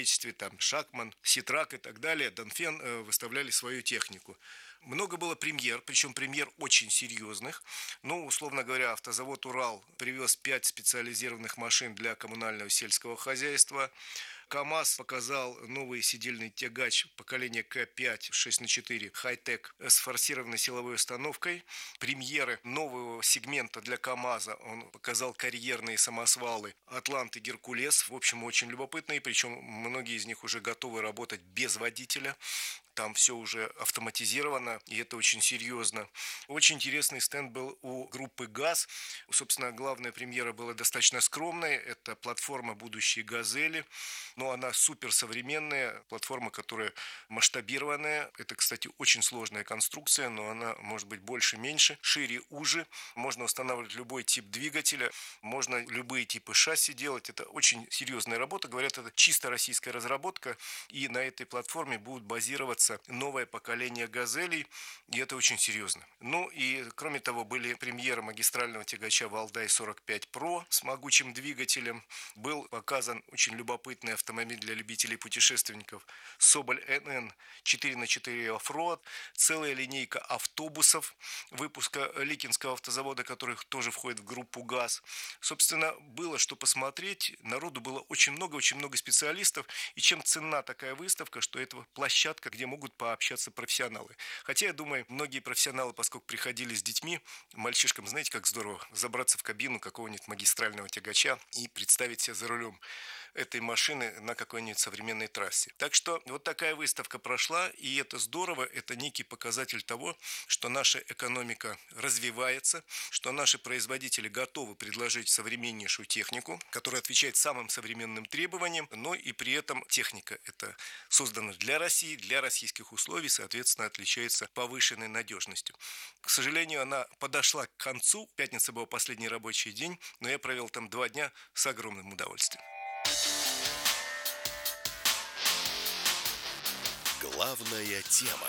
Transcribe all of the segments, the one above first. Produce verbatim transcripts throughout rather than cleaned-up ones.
отечестве, там Шакман, Ситрак и так далее, Донфен э, выставляли свою технику. Много было премьер, причем премьер очень серьезных. Ну, условно говоря, автозавод «Урал» привез пять специализированных машин для коммунального сельского хозяйства. КАМАЗ показал новый сидельный тягач поколения К пять шесть на четыре хай-тек с форсированной силовой установкой. Премьеры нового сегмента для КАМАЗа он показал карьерные самосвалы «Атлант» и «Геркулес». В общем, очень любопытные, причем многие из них уже готовы работать без водителя. Там все уже автоматизировано, и это очень серьезно. Очень интересный стенд был у группы ГАЗ. Собственно, главная премьера была достаточно скромная. Это платформа будущей «Газели». Но она суперсовременная, платформа, которая масштабированная. Это, кстати, очень сложная конструкция, но она может быть больше, меньше, шире, уже. Можно устанавливать любой тип двигателя, можно любые типы шасси делать. Это очень серьезная работа. Говорят, это чисто российская разработка, и на этой платформе будут базироваться новое поколение «Газелей», и это очень серьезно. Ну и, кроме того, были премьеры магистрального тягача «Валдай сорок пять про» с могучим двигателем. Был показан очень любопытный автомобиль для любителей-путешественников «Соболь эн эн четыре на четыре оффроад», целая линейка автобусов выпуска Ликинского автозавода, который тоже входит в группу ГАЗ. Собственно, было что посмотреть, народу было очень много, очень много специалистов, и чем ценна такая выставка, что это площадка, где могут пообщаться профессионалы. Хотя, я думаю, многие профессионалы, поскольку приходили с детьми, мальчишкам, знаете, как здорово забраться в кабину какого-нибудь магистрального тягача и представить себя за рулем этой машины на какой-нибудь современной трассе. Так что вот такая выставка прошла, и это здорово, это некий показатель того, что наша экономика развивается, что наши производители готовы предложить современнейшую технику, которая отвечает самым современным требованиям, но и при этом техника это создана для России, для российских условий, соответственно, отличается повышенной надежностью. К сожалению, она подошла к концу, пятница был последний рабочий день, но я провел там два дня с огромным удовольствием. Главная тема.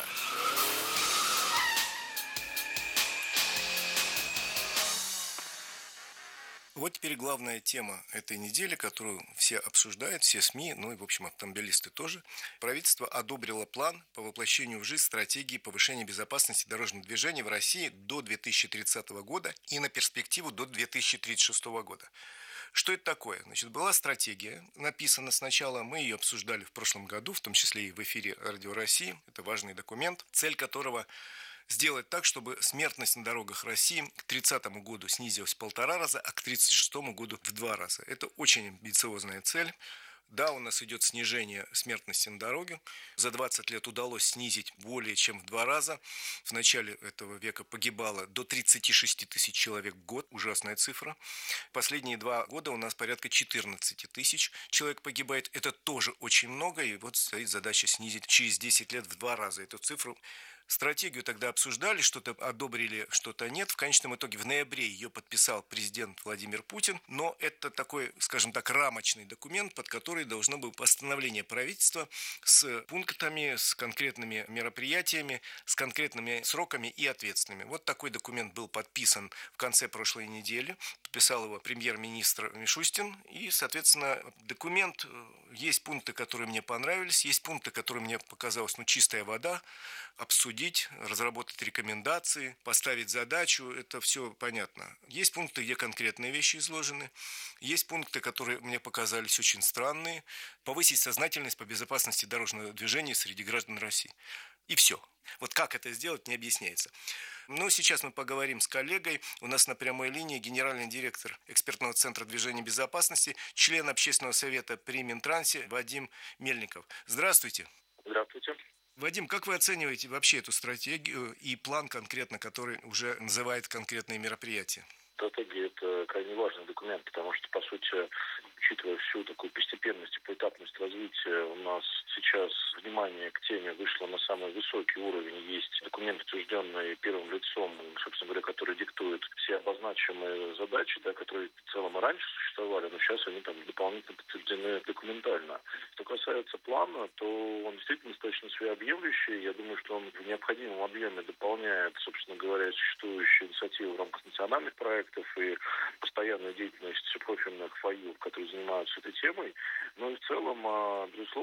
Вот теперь главная тема этой недели, которую все обсуждают, все СМИ, ну и, в общем, автомобилисты тоже. Правительство одобрило план по воплощению в жизнь стратегии повышения безопасности дорожного движения в России до две тысячи тридцатого года и на перспективу до две тысячи тридцать шестого года. Что это такое? Значит, была стратегия, написана сначала, мы ее обсуждали в прошлом году, в том числе и в эфире Радио России. Это важный документ, цель которого сделать так, чтобы смертность на дорогах России к тридцатому году снизилась в полтора раза, а к тридцать шестому году в два раза. Это очень амбициозная цель. Да, у нас идет снижение смертности на дороге. За двадцать лет удалось снизить более чем в два раза. В начале этого века погибало до тридцать шесть тысяч человек в год. Ужасная цифра. Последние два года у нас порядка четырнадцать тысяч человек погибает. Это тоже очень много. И вот стоит задача снизить через десять лет в два раза эту цифру. Стратегию тогда обсуждали, что-то одобрили, что-то нет. В конечном итоге в ноябре ее подписал президент Владимир Путин. Но это такой, скажем так, рамочный документ, под который должно быть постановление правительства с пунктами, с конкретными мероприятиями, с конкретными сроками и ответственными. Вот такой документ был подписан в конце прошлой недели. Подписал его премьер-министр Мишустин. И, соответственно, документ, есть пункты, которые мне понравились, есть пункты, которые мне показалось, ну, чистая вода. Обсудить, разработать рекомендации, поставить задачу, это все понятно. Есть пункты, где конкретные вещи изложены, есть пункты, которые мне показались очень странные. Повысить сознательность по безопасности дорожного движения среди граждан России. И все. Вот как это сделать, не объясняется. Но сейчас мы поговорим с коллегой. У нас на прямой линии генеральный директор экспертного центра движения безопасности, член общественного совета при Минтрансе Вадим Мельников. Здравствуйте. Здравствуйте. Вадим, как вы оцениваете вообще эту стратегию и план конкретно, который уже называет конкретные мероприятия? Стратегия – это крайне важный документ, потому что, по сути, учитывая всю такую постепенность и поэтапность развития, у нас сейчас внимание к теме вышло на самый высокий уровень. Есть документ, утвержденный первым лицом, собственно говоря, который диктует все обозначенные задачи, да, которые в целом и раньше существовали, но сейчас они там дополнительно подтверждены документально. Что касается плана, то он действительно достаточно своеобъемлющий. Я думаю, что он в необходимом объеме дополняет, собственно говоря, существующие инициативы в рамках национальных проектов и постоянную деятельность профильных ФАЮ, которые занимаются этой темой. Но и в целом, безусловно,